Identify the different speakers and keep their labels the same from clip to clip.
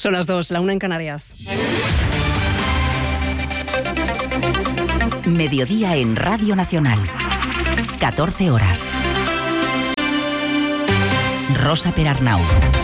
Speaker 1: Son las 2, la 1 en Canarias.
Speaker 2: Mediodía en Radio Nacional. 14 horas. Rosa Perarnau.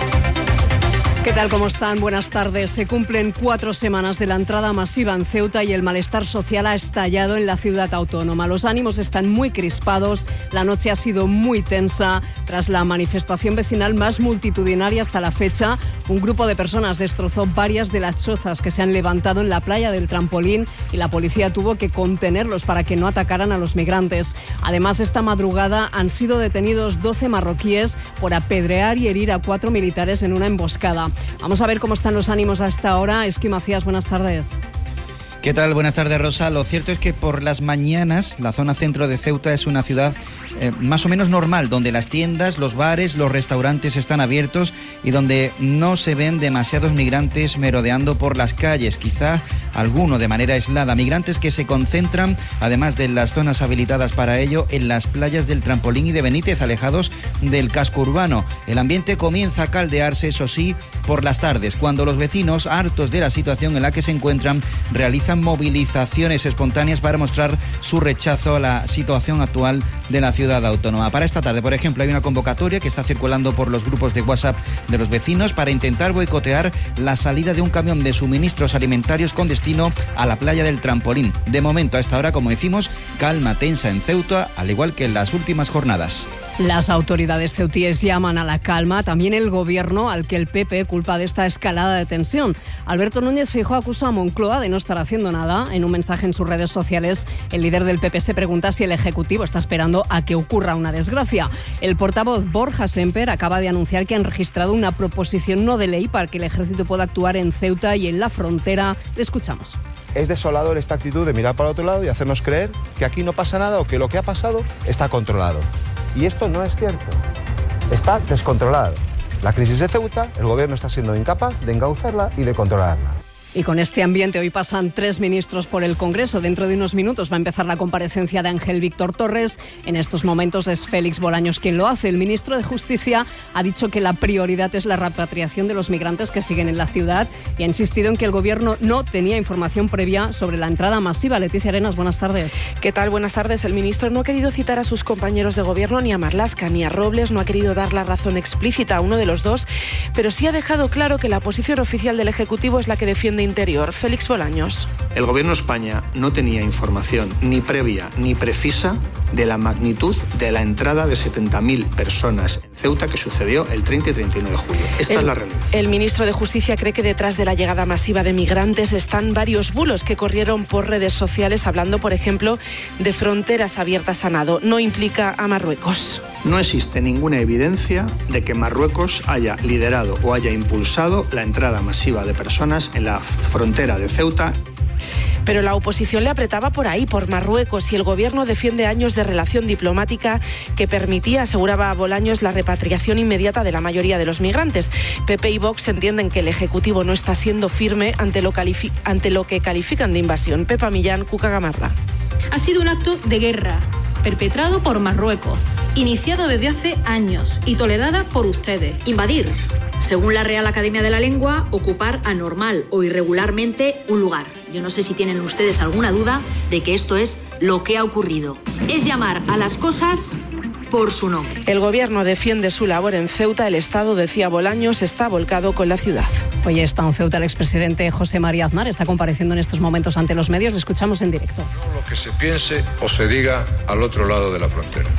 Speaker 1: ¿Qué tal? ¿Cómo están? Buenas tardes. Se cumplen 4 semanas de la entrada masiva en Ceuta y el malestar social ha estallado en la ciudad autónoma. Los ánimos están muy crispados, la noche ha sido muy tensa. Tras la manifestación vecinal más multitudinaria hasta la fecha, un grupo de personas destrozó varias de las chozas que se han levantado en la playa del Trampolín y la policía tuvo que contenerlos para que no atacaran a los migrantes. Además, esta madrugada han sido detenidos 12 marroquíes por apedrear y herir a 4 militares en una emboscada. Vamos a ver cómo están los ánimos hasta ahora. Esqui Macías, buenas tardes.
Speaker 3: ¿Qué tal? Buenas tardes, Rosa. Lo cierto es que por las mañanas la zona centro de Ceuta es una ciudad más o menos normal, donde las tiendas, los bares, los restaurantes están abiertos y donde no se ven demasiados migrantes merodeando por las calles, quizá alguno de manera aislada. Migrantes que se concentran, además de las zonas habilitadas para ello, en las playas del Trampolín y de Benítez, alejados del casco urbano. El ambiente comienza a caldearse, eso sí, por las tardes, cuando los vecinos, hartos de la situación en la que se encuentran, realizan movilizaciones espontáneas para mostrar su rechazo a la situación actual de la ciudad autónoma. Para esta tarde, por ejemplo, hay una convocatoria que está circulando por los grupos de WhatsApp de los vecinos para intentar boicotear la salida de un camión de suministros alimentarios con destino a la playa del Trampolín. De momento, a esta hora, como decimos, calma tensa en Ceuta, al igual que en las últimas jornadas.
Speaker 1: Las autoridades ceutíes llaman a la calma, también el gobierno, al que el PP culpa de esta escalada de tensión. Alberto Núñez Feijóo acusa a Moncloa de no estar haciendo nada. En un mensaje en sus redes sociales, el líder del PP se pregunta si el Ejecutivo está esperando a que ocurra una desgracia. El portavoz Borja Semper acaba de anunciar que han registrado una proposición no de ley para que el Ejército pueda actuar en Ceuta y en la frontera. Le escuchamos.
Speaker 4: Es desolador esta actitud de mirar para otro lado y hacernos creer que aquí no pasa nada o que lo que ha pasado está controlado. Y esto no es cierto. Está descontrolado. La crisis de Ceuta, el gobierno está siendo incapaz de encauzarla y de controlarla.
Speaker 1: Y con este ambiente hoy pasan 3 ministros por el Congreso. Dentro de unos minutos va a empezar la comparecencia de Ángel Víctor Torres. En estos momentos es Félix Bolaños quien lo hace. El ministro de Justicia ha dicho que la prioridad es la repatriación de los migrantes que siguen en la ciudad y ha insistido en que el Gobierno no tenía información previa sobre la entrada masiva. Leticia Arenas, buenas tardes.
Speaker 5: ¿Qué tal? Buenas tardes. El ministro no ha querido citar a sus compañeros de Gobierno, ni a Marlaska ni a Robles. No ha querido dar la razón explícita a uno de los dos, pero sí ha dejado claro que la posición oficial del Ejecutivo es la que defiende Interior. Félix Bolaños.
Speaker 6: El Gobierno de España no tenía información ni previa ni precisa de la magnitud de la entrada de 70.000 personas en Ceuta que sucedió el 30 y 31 de julio. Esta es la realidad.
Speaker 5: El ministro de Justicia cree que detrás de la llegada masiva de migrantes están varios bulos que corrieron por redes sociales, hablando, por ejemplo, de fronteras abiertas a nado. No implica a Marruecos.
Speaker 6: No existe ninguna evidencia de que Marruecos haya liderado o haya impulsado la entrada masiva de personas en la frontera de Ceuta.
Speaker 5: Pero la oposición le apretaba por ahí, por Marruecos, y el Gobierno defiende años de relación diplomática que permitía, aseguraba a Bolaños, la repatriación inmediata de la mayoría de los migrantes. PP y Vox entienden que el Ejecutivo no está siendo firme ante lo que califican de invasión. Pepa Millán, Cuca Gamarra.
Speaker 7: Ha sido un acto de guerra perpetrado por Marruecos, iniciado desde hace años y tolerada por ustedes.
Speaker 8: Invadir, según la Real Academia de la Lengua, ocupar anormal o irregularmente un lugar. Yo no sé si tienen ustedes alguna duda de que esto es lo que ha ocurrido. Es llamar a las cosas por su nombre.
Speaker 5: El Gobierno defiende su labor en Ceuta. El Estado, decía Bolaños, está volcado con la ciudad.
Speaker 1: Hoy está en Ceuta el expresidente José María Aznar. Está compareciendo en estos momentos ante los medios. Le escuchamos en directo.
Speaker 9: No lo que se piense o se diga al otro lado de la frontera.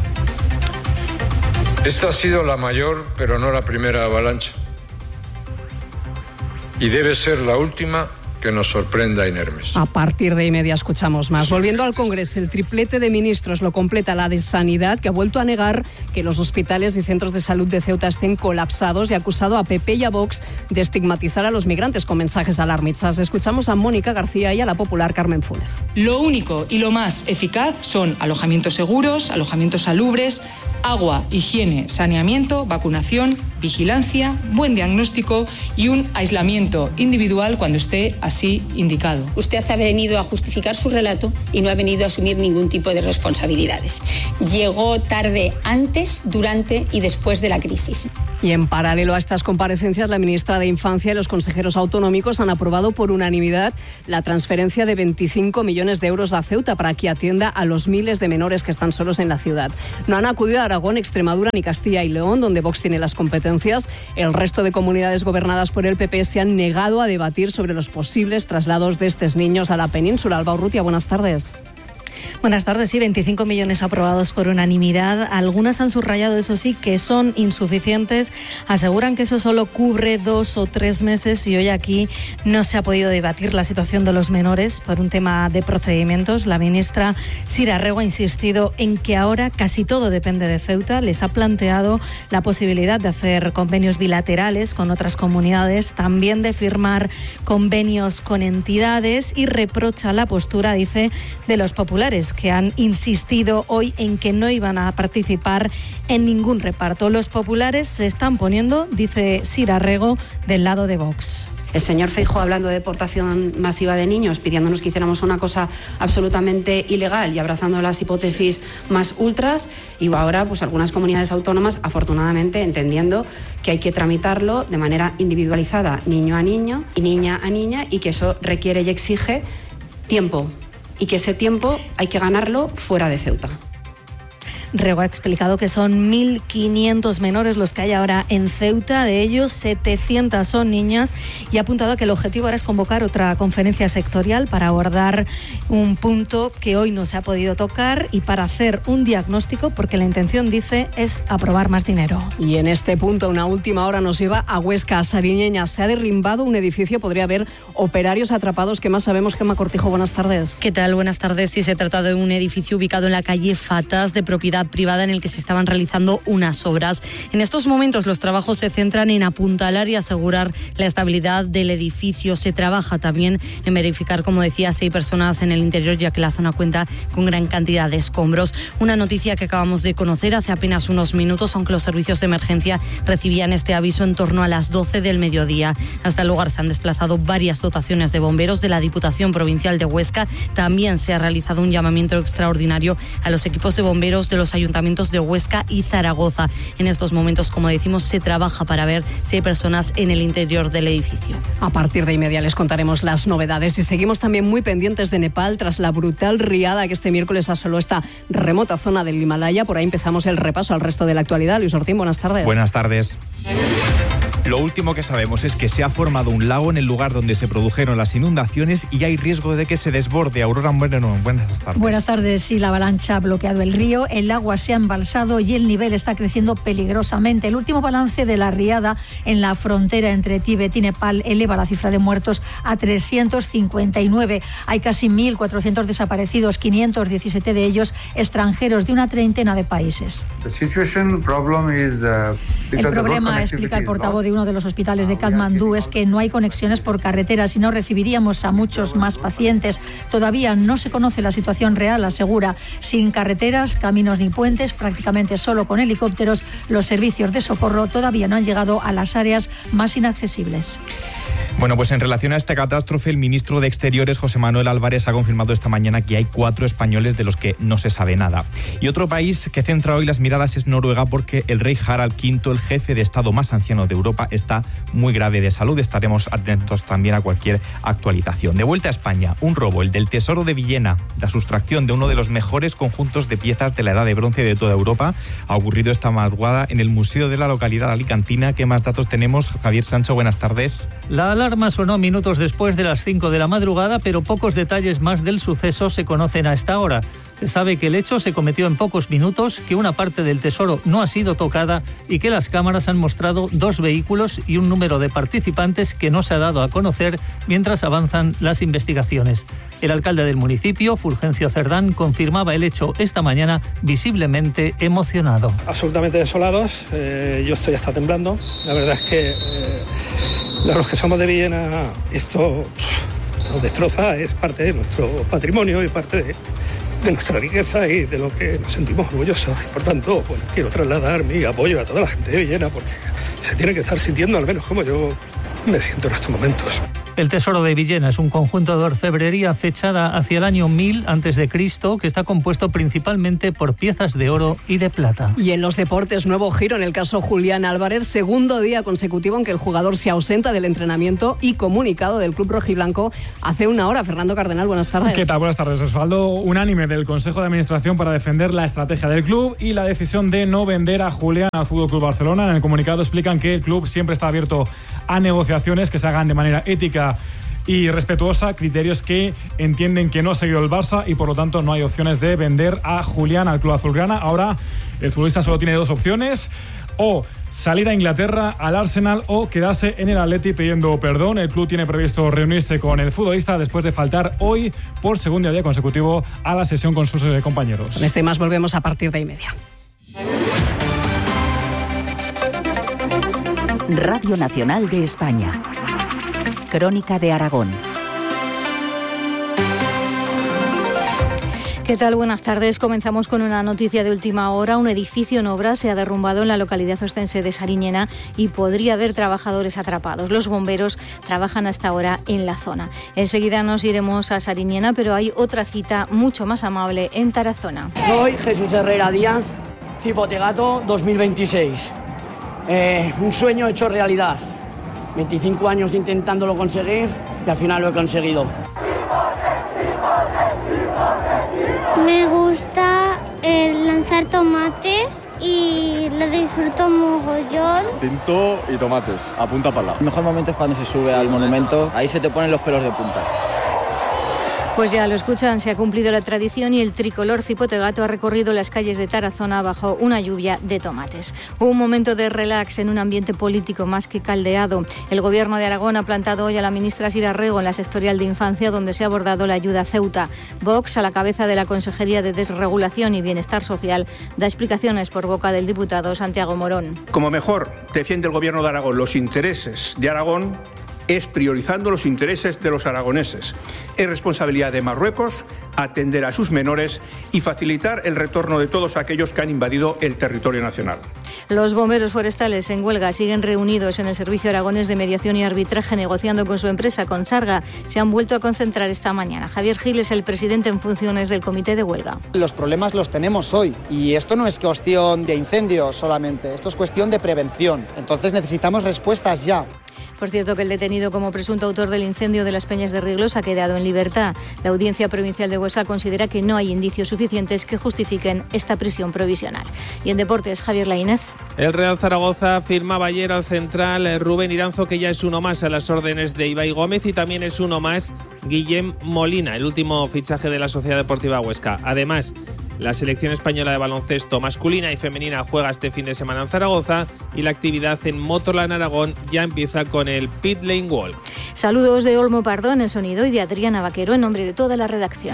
Speaker 9: Esta ha sido la mayor, pero no la primera avalancha. Y debe ser la última que nos sorprenda inermes.
Speaker 1: A partir de media escuchamos más. Volviendo al Congreso, el triplete de ministros lo completa la de Sanidad, que ha vuelto a negar que los hospitales y centros de salud de Ceuta estén colapsados y ha acusado a PP y a Vox de estigmatizar a los migrantes con mensajes alarmistas. Escuchamos a Mónica García y a la popular Carmen Fúnez.
Speaker 10: Lo único y lo más eficaz son alojamientos seguros, alojamientos salubres, agua, higiene, saneamiento, vacunación, vigilancia, buen diagnóstico y un aislamiento individual cuando esté así indicado.
Speaker 11: Usted ha venido a justificar su relato y no ha venido a asumir ningún tipo de responsabilidades. Llegó tarde antes, durante y después de la crisis.
Speaker 1: Y en paralelo a estas comparecencias, la ministra de Infancia y los consejeros autonómicos han aprobado por unanimidad la transferencia de 25 millones de euros a Ceuta para que atienda a los miles de menores que están solos en la ciudad. No han acudido a Aragón, Extremadura ni Castilla y León, donde Vox tiene las competencias. El resto de comunidades gobernadas por el PP se han negado a debatir sobre los posibles traslados de estos niños a la península. Alba Urrutia, buenas tardes.
Speaker 12: Buenas tardes. Sí, 25 millones aprobados por unanimidad. Algunas han subrayado, eso sí, que son insuficientes. Aseguran que eso solo cubre 2 o 3 meses y hoy aquí no se ha podido debatir la situación de los menores por un tema de procedimientos. La ministra Sira Rego ha insistido en que ahora casi todo depende de Ceuta. Les ha planteado la posibilidad de hacer convenios bilaterales con otras comunidades, también de firmar convenios con entidades y reprocha la postura, dice, de los populares, que han insistido hoy en que no iban a participar en ningún reparto. Los populares se están poniendo, dice Sira Rego, del lado de Vox.
Speaker 13: El señor Feijóo hablando de deportación masiva de niños, pidiéndonos que hiciéramos una cosa absolutamente ilegal y abrazando las hipótesis más ultras, y ahora pues algunas comunidades autónomas, afortunadamente, entendiendo que hay que tramitarlo de manera individualizada, niño a niño y niña a niña, y que eso requiere y exige tiempo, y que ese tiempo hay que ganarlo fuera de Ceuta.
Speaker 12: Rego ha explicado que son 1.500 menores los que hay ahora en Ceuta, de ellos 700 son niñas, y ha apuntado que el objetivo ahora es convocar otra conferencia sectorial para abordar un punto que hoy no se ha podido tocar y para hacer un diagnóstico, porque la intención, dice, es aprobar más dinero.
Speaker 1: Y en este punto, una última hora nos lleva a Huesca, a Sariñeña. Se ha derrimbado un edificio, podría haber operarios atrapados. ¿Qué más sabemos? Gemma Cortijo, buenas tardes.
Speaker 14: ¿Qué tal? Buenas tardes. Sí, se trata de un edificio ubicado en la calle Fatas, de propiedad privada, en el que se estaban realizando unas obras. En estos momentos los trabajos se centran en apuntalar y asegurar la estabilidad del edificio. Se trabaja también en verificar, como decía, si hay personas en el interior, ya que la zona cuenta con gran cantidad de escombros. Una noticia que acabamos de conocer hace apenas unos minutos, aunque los servicios de emergencia recibían este aviso en torno a las 12 del mediodía. Hasta el lugar se han desplazado varias dotaciones de bomberos de la Diputación Provincial de Huesca. También se ha realizado un llamamiento extraordinario a los equipos de bomberos de los ayuntamientos de Huesca y Zaragoza. En estos momentos, como decimos, se trabaja para ver si hay personas en el interior del edificio.
Speaker 1: A partir de inmediato les contaremos las novedades y seguimos también muy pendientes de Nepal tras la brutal riada que este miércoles asoló esta remota zona del Himalaya. Por ahí empezamos el repaso al resto de la actualidad. Luis Ortín, buenas tardes.
Speaker 15: Buenas tardes. Lo último que sabemos es que se ha formado un lago en el lugar donde se produjeron las inundaciones y hay riesgo de que se desborde. Aurora Moreno, buenas tardes.
Speaker 16: Buenas tardes. Sí, la avalancha ha bloqueado el río, el agua se ha embalsado y el nivel está creciendo peligrosamente. El último balance de la riada en la frontera entre Tíbet y Nepal eleva la cifra de muertos a 359. Hay casi 1.400 desaparecidos, 517 de ellos extranjeros de una treintena de países. El problema, explica el portavoz de uno de los hospitales de Katmandú, es que no hay conexiones por carretera, si no recibiríamos a muchos más pacientes. Todavía no se conoce la situación real, asegura. Sin carreteras, caminos ni puentes, prácticamente solo con helicópteros, los servicios de socorro todavía no han llegado a las áreas más inaccesibles.
Speaker 15: Bueno, pues en relación a esta catástrofe, el ministro de Exteriores, José Manuel Álvarez, ha confirmado esta mañana que hay 4 españoles de los que no se sabe nada. Y otro país que centra hoy las miradas es Noruega, porque el rey Harald V, el jefe de Estado más anciano de Europa, está muy grave de salud. Estaremos atentos también a cualquier actualización. De vuelta a España, un robo, el del Tesoro de Villena, la sustracción de uno de los mejores conjuntos de piezas de la Edad de Bronce de toda Europa, ha ocurrido esta madrugada en el museo de la localidad alicantina. ¿Qué más datos tenemos? Javier Sancho, buenas tardes.
Speaker 17: La alarma sonó minutos después de las 5 de la madrugada, pero pocos detalles más del suceso se conocen a esta hora. Se sabe que el hecho se cometió en pocos minutos, que una parte del tesoro no ha sido tocada y que las cámaras han mostrado 2 vehículos y un número de participantes que no se ha dado a conocer mientras avanzan las investigaciones. El alcalde del municipio, Fulgencio Cerdán, confirmaba el hecho esta mañana, visiblemente emocionado.
Speaker 18: Absolutamente desolados, yo estoy hasta temblando. La verdad es que los que somos de Villena, esto nos destroza, es parte de nuestro patrimonio y parte de nuestra riqueza y de lo que nos sentimos orgullosos. Y por tanto, bueno, quiero trasladar mi apoyo a toda la gente de Villena, porque se tiene que estar sintiendo al menos como yo me siento en estos momentos.
Speaker 17: El Tesoro de Villena es un conjunto de orfebrería fechada hacia el año 1000 a.C., que está compuesto principalmente por piezas de oro y de plata.
Speaker 1: Y en los deportes, nuevo giro en el caso Julián Álvarez, segundo día consecutivo en que el jugador se ausenta del entrenamiento y comunicado del club rojiblanco hace una hora. Fernando Cardenal, buenas tardes.
Speaker 19: ¿Qué tal? Buenas tardes. Respaldo unánime del Consejo de Administración para defender la estrategia del club y la decisión de no vender a Julián al FC Barcelona. En el comunicado explican que el club siempre está abierto a negociaciones que se hagan de manera ética y respetuosa, criterios que entienden que no ha seguido el Barça y por lo tanto no hay opciones de vender a Julián al club azulgrana. Ahora el futbolista solo tiene dos opciones: o salir a Inglaterra, al Arsenal, o quedarse en el Atleti pidiendo perdón. El club tiene previsto reunirse con el futbolista después de faltar hoy por segundo día consecutivo a la sesión con sus compañeros.
Speaker 1: Con este y más volvemos a partir de 1:30.
Speaker 2: Radio Nacional de España. Crónica de Aragón.
Speaker 20: ¿Qué tal? Buenas tardes. Comenzamos con una noticia de última hora. Un edificio en obras se ha derrumbado en la localidad ostense de Sariñena y podría haber trabajadores atrapados. Los bomberos trabajan hasta ahora en la zona. Enseguida nos iremos a Sariñena, pero hay otra cita mucho más amable en Tarazona.
Speaker 21: Soy Jesús Herrera Díaz, Cipotegato 2026. Un sueño hecho realidad. 25 años intentándolo conseguir y al final lo he conseguido.
Speaker 22: Me gusta lanzar tomates y lo disfruto mogollón.
Speaker 23: Tinto y tomates, a punta pala.
Speaker 24: El mejor momento es cuando se sube al monumento, ahí se te ponen los pelos de punta.
Speaker 20: Pues ya lo escuchan, se ha cumplido la tradición y el tricolor cipotegato ha recorrido las calles de Tarazona bajo una lluvia de tomates. Un momento de relax en un ambiente político más que caldeado. El Gobierno de Aragón ha plantado hoy a la ministra Sira Rego en la sectorial de Infancia, donde se ha abordado la ayuda a Ceuta. Vox, a la cabeza de la Consejería de Desregulación y Bienestar Social, da explicaciones por boca del diputado Santiago Morón.
Speaker 25: Como mejor defiende el Gobierno de Aragón los intereses de Aragón, es priorizando los intereses de los aragoneses. Es responsabilidad de Marruecos atender a sus menores y facilitar el retorno de todos aquellos que han invadido el territorio nacional.
Speaker 20: Los bomberos forestales en huelga siguen reunidos en el Servicio Aragonés de Mediación y Arbitraje negociando con su empresa, Consarga. Se han vuelto a concentrar esta mañana. Javier Gil es el presidente en funciones del comité de huelga.
Speaker 26: Los problemas los tenemos hoy y esto no es cuestión de incendios solamente, esto es cuestión de prevención. Entonces necesitamos respuestas ya.
Speaker 20: Por cierto, que el detenido como presunto autor del incendio de las Peñas de Riglos ha quedado en libertad. La Audiencia Provincial de Huesca considera que no hay indicios suficientes que justifiquen esta prisión provisional. Y en deportes, Javier Laínez.
Speaker 27: El Real Zaragoza firmaba ayer al central Rubén Iranzo, que ya es uno más a las órdenes de Ibai Gómez, y también es uno más Guillem Molina, el último fichaje de la Sociedad Deportiva Huesca. Además, la selección española de baloncesto masculina y femenina juega este fin de semana en Zaragoza y la actividad en Motorland Aragón ya empieza con el Pit Lane Walk.
Speaker 20: Saludos de Olmo Pardo en el sonido y de Adriana Vaquero en nombre de toda la redacción.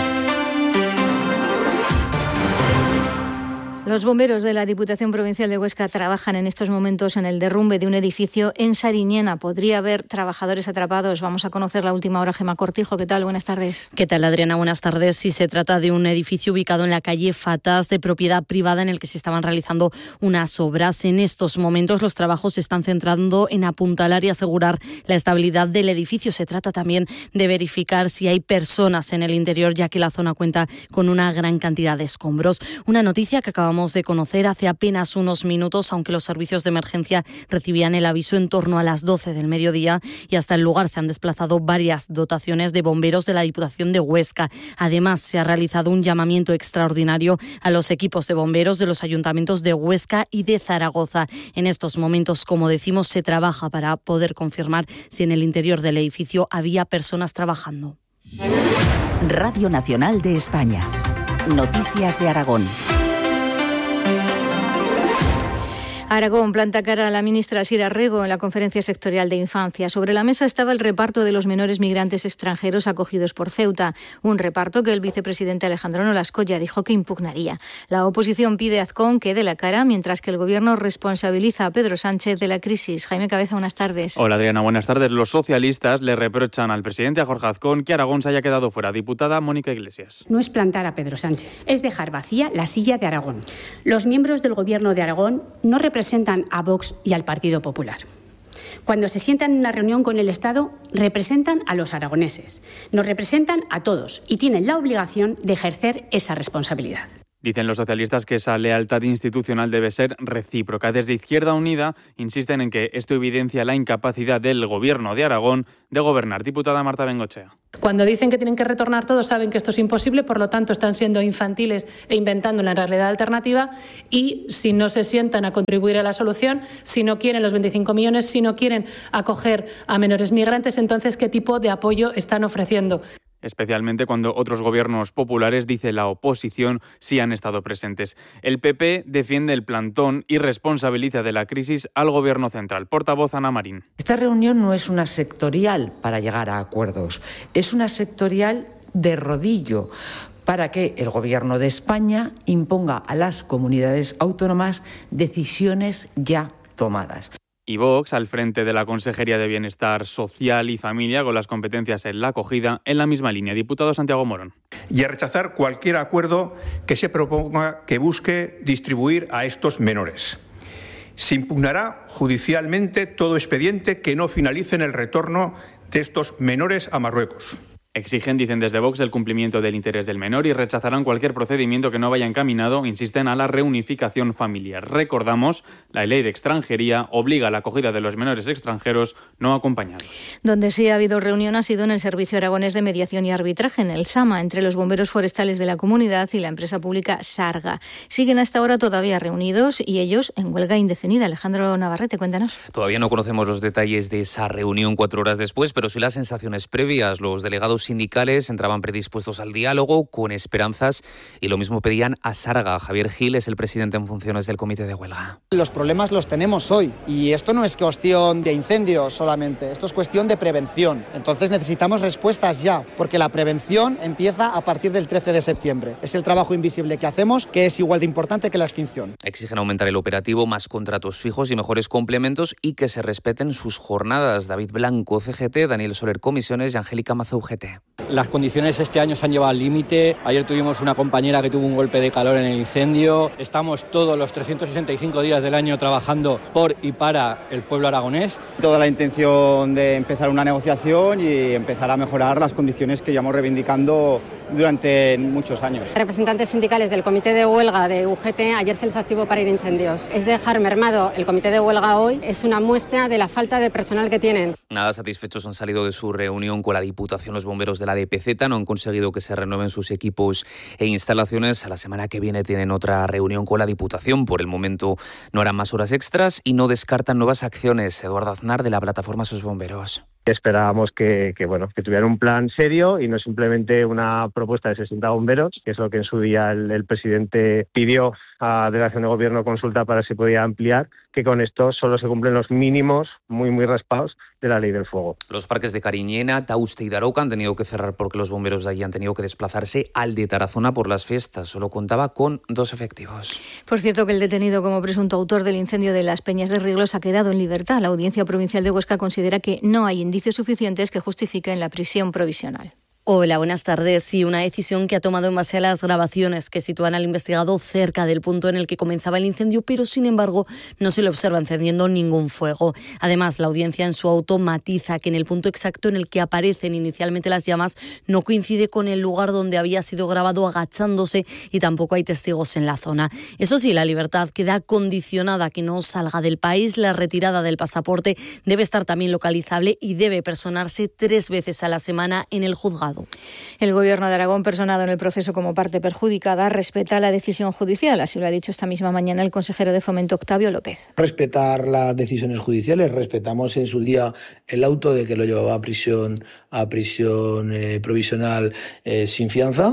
Speaker 20: Los bomberos de la Diputación Provincial de Huesca trabajan en estos momentos en el derrumbe de un edificio en Sariñena. Podría haber trabajadores atrapados. Vamos a conocer la última hora. Gemma Cortijo, ¿qué tal? Buenas tardes.
Speaker 14: ¿Qué tal, Adriana? Buenas tardes. Sí, se trata de un edificio ubicado en la calle Fatas, de propiedad privada, en el que se estaban realizando unas obras. En estos momentos los trabajos se están centrando en apuntalar y asegurar la estabilidad del edificio. Se trata también de verificar si hay personas en el interior, ya que la zona cuenta con una gran cantidad de escombros. Una noticia que acabamos de conocer hace apenas unos minutos, aunque los servicios de emergencia recibían el aviso en torno a las 12 del mediodía y hasta el lugar se han desplazado varias dotaciones de bomberos de la Diputación de Huesca. Además, se ha realizado un llamamiento extraordinario a los equipos de bomberos de los ayuntamientos de Huesca y de Zaragoza. En estos momentos, como decimos, se trabaja para poder confirmar si en el interior del edificio había personas trabajando.
Speaker 2: Radio Nacional de España. Noticias de Aragón.
Speaker 20: Aragón planta cara a la ministra Sira Rego en la conferencia sectorial de infancia. Sobre la mesa estaba el reparto de los menores migrantes extranjeros acogidos por Ceuta, un reparto que el vicepresidente Alejandro Nolascoya dijo que impugnaría. La oposición pide a Azcón que dé la cara, mientras que el gobierno responsabiliza a Pedro Sánchez de la crisis. Jaime Cabeza, buenas tardes.
Speaker 3: Hola Adriana, buenas tardes. Los socialistas le reprochan al presidente, a Jorge Azcón, que Aragón se haya quedado fuera. Diputada Mónica Iglesias.
Speaker 4: No es plantar a Pedro Sánchez, es dejar vacía la silla de Aragón. Los miembros del gobierno de Aragón no representan a Vox y al Partido Popular. Cuando se sientan en una reunión con el Estado, representan a los aragoneses, nos representan a todos y tienen la obligación de ejercer esa responsabilidad.
Speaker 3: Dicen los socialistas que esa lealtad institucional debe ser recíproca. Desde Izquierda Unida insisten en que esto evidencia la incapacidad del gobierno de Aragón de gobernar. Diputada Marta Bengochea.
Speaker 5: Cuando dicen que tienen que retornar todos, saben que esto es imposible, por lo tanto están siendo infantiles e inventando una realidad alternativa, y si no se sientan a contribuir a la solución, si no quieren los 25 millones, si no quieren acoger a menores migrantes, entonces ¿qué tipo de apoyo están ofreciendo?
Speaker 3: Especialmente cuando otros gobiernos populares, dice la oposición, sí han estado presentes. El PP defiende el plantón y responsabiliza de la crisis al gobierno central. Portavoz Ana Marín.
Speaker 6: Esta reunión no es una sectorial para llegar a acuerdos, es una sectorial de rodillo para que el Gobierno de España imponga a las comunidades autónomas decisiones ya tomadas.
Speaker 3: Y Vox, al frente de la Consejería de Bienestar Social y Familia, con las competencias en la acogida, en la misma línea. Diputado Santiago Morón.
Speaker 25: Y a rechazar cualquier acuerdo que se proponga que busque distribuir a estos menores. Se impugnará judicialmente todo expediente que no finalice en el retorno de estos menores a Marruecos.
Speaker 3: Exigen, dicen desde Vox, el cumplimiento del interés del menor y rechazarán cualquier procedimiento que no vaya encaminado, insisten, a la reunificación familiar. Recordamos, la ley de extranjería obliga a la acogida de los menores extranjeros no acompañados.
Speaker 20: Donde sí ha habido reunión ha sido en el Servicio Aragonés de Mediación y Arbitraje, en el SAMA, entre los bomberos forestales de la comunidad y la empresa pública Sarga. Siguen hasta ahora todavía reunidos y ellos en huelga indefinida. Alejandro Navarrete, cuéntanos.
Speaker 7: Todavía no conocemos los detalles de esa reunión 4 horas después, pero sí las sensaciones previas. Los delegados sindicales entraban predispuestos al diálogo, con esperanzas, y lo mismo pedían a Sarga. Javier Gil es el presidente en funciones del comité de huelga.
Speaker 26: Los problemas los tenemos hoy y esto no es cuestión de incendios solamente, esto es cuestión de prevención. Entonces necesitamos respuestas ya, porque la prevención empieza a partir del 13 de septiembre. Es el trabajo invisible que hacemos, que es igual de importante que la extinción.
Speaker 7: Exigen aumentar el operativo, más contratos fijos y mejores complementos, y que se respeten sus jornadas. David Blanco, CGT, Daniel Soler, Comisiones, y Angélica Mazou, UGT.
Speaker 8: Las condiciones este año se han llevado al límite. Ayer tuvimos una compañera que tuvo un golpe de calor en el incendio. Estamos todos los 365 días del año trabajando por y para el pueblo aragonés.
Speaker 26: Toda la intención de empezar una negociación y empezar a mejorar las condiciones que llevamos reivindicando durante muchos años.
Speaker 9: Representantes sindicales del comité de huelga de UGT ayer se les activó para ir a incendios. Es dejar mermado el comité de huelga hoy, es una muestra de la falta de personal que tienen.
Speaker 7: Nada satisfechos han salido de su reunión con la Diputación. Los bomberos de la DPZ no han conseguido que se renueven sus equipos e instalaciones. A la semana que viene tienen otra reunión con la Diputación. Por el momento no harán más horas extras y no descartan nuevas acciones. Eduardo Aznar, de la plataforma Sus Bomberos.
Speaker 28: Esperábamos que tuvieran un plan serio y no simplemente una propuesta de 60 bomberos, que es lo que en su día el presidente pidió a la delegación de gobierno consulta para si podía ampliar, que con esto solo se cumplen los mínimos muy raspados de la ley del fuego.
Speaker 7: Los parques de Cariñena, Tauste y Daroca han tenido que cerrar porque los bomberos de allí han tenido que desplazarse al de Tarazona por las fiestas. Solo contaba con 2 efectivos.
Speaker 20: Por cierto, que el detenido como presunto autor del incendio de las Peñas de Riglos ha quedado en libertad. La Audiencia Provincial de Huesca considera que no hay indicios suficientes que justifiquen la prisión provisional.
Speaker 14: Hola, buenas tardes. Sí, una decisión que ha tomado en base a las grabaciones que sitúan al investigado cerca del punto en el que comenzaba el incendio, pero sin embargo no se le observa encendiendo ningún fuego. Además, la audiencia en su auto matiza que en el punto exacto en el que aparecen inicialmente las llamas no coincide con el lugar donde había sido grabado agachándose y tampoco hay testigos en la zona. Eso sí, la libertad queda condicionada a que no salga del país. La retirada del pasaporte debe estar también localizable y debe personarse 3 veces a la semana en el juzgado.
Speaker 20: El Gobierno de Aragón, personado en el proceso como parte perjudicada, respeta la decisión judicial. Así lo ha dicho esta misma mañana el consejero de Fomento, Octavio López.
Speaker 29: Respetar las decisiones judiciales. Respetamos en su día el auto de que lo llevaba a prisión provisional sin fianza.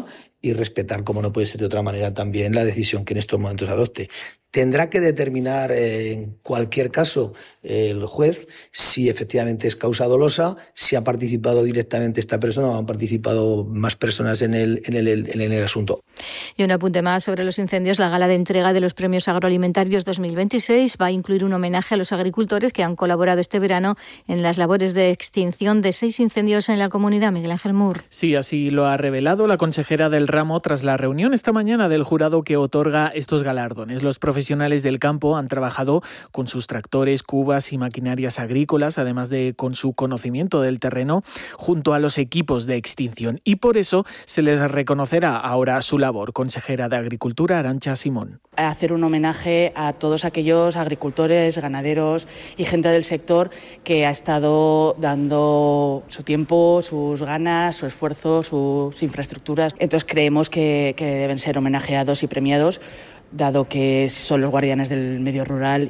Speaker 29: y respetar, como no puede ser de otra manera, también la decisión que en estos momentos adopte. Tendrá que determinar en cualquier caso el juez si efectivamente es causa dolosa, si ha participado directamente esta persona o han participado más personas en el asunto.
Speaker 20: Y un apunte más sobre los incendios. La gala de entrega de los premios agroalimentarios 2026 va a incluir un homenaje a los agricultores que han colaborado este verano en las labores de extinción de 6 incendios en la comunidad. Miguel Ángel Mur.
Speaker 10: Sí, así lo ha revelado la consejera del ramo tras la reunión esta mañana del jurado que otorga estos galardones. Los profesionales del campo han trabajado con sus tractores, cubas y maquinarias agrícolas, además de con su conocimiento del terreno, junto a los equipos de extinción. Y por eso se les reconocerá ahora su labor. Consejera de Agricultura, Arantxa Simón.
Speaker 11: Hacer un homenaje a todos aquellos agricultores, ganaderos y gente del sector que ha estado dando su tiempo, sus ganas, su esfuerzo, sus infraestructuras. Entonces creemos que deben ser homenajeados y premiados, dado que son los guardianes del medio rural